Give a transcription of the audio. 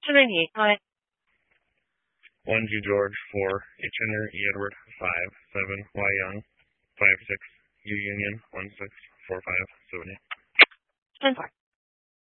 98, go ahead. 1 G George 4 H Henry E Edward 5 7 Y Young 5 6 U Union 1 6 4 5 7 8. 10 4.